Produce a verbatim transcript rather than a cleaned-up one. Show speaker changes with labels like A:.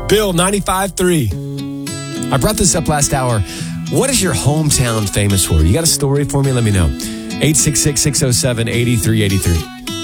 A: Bill, ninety-five three. I brought this up last hour. What is your hometown famous for? You got a story for me? Let me know. eight six six, six oh seven, eight three eight three.